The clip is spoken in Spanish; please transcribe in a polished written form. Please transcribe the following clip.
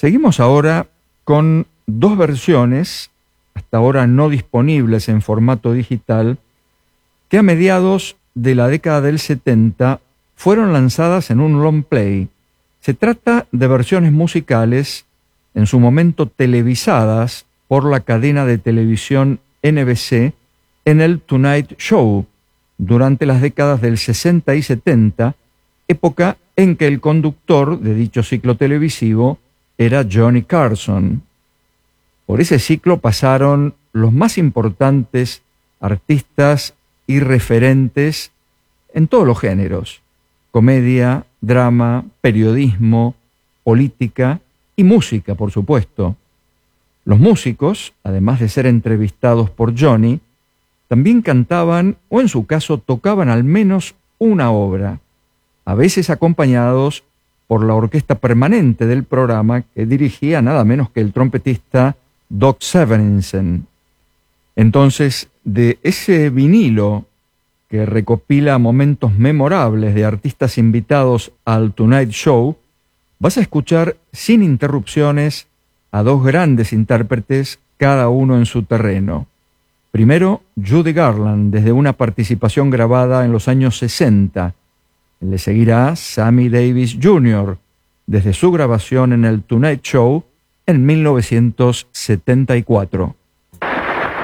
Seguimos ahora con dos versiones, hasta ahora no disponibles en formato digital, que a mediados de la década del 70 fueron lanzadas en un long play. Se trata de versiones musicales, en su momento televisadas por la cadena de televisión NBC en el Tonight Show, durante las décadas del 60 y 70, época en que el conductor de dicho ciclo televisivo era Johnny Carson. Por ese ciclo pasaron los más importantes artistas y referentes en todos los géneros: comedia, drama, periodismo, política y música, por supuesto. Los músicos, además de ser entrevistados por Johnny, también cantaban o en su caso tocaban al menos una obra, a veces acompañados por la orquesta permanente del programa que dirigía nada menos que el trompetista Doc Severinsen. Entonces, de ese vinilo que recopila momentos memorables de artistas invitados al Tonight Show, vas a escuchar sin interrupciones a dos grandes intérpretes, cada uno en su terreno. Primero, Judy Garland, desde una participación grabada en los años 60. Le seguirá Sammy Davis Jr., desde su grabación en el Tonight Show en 1974.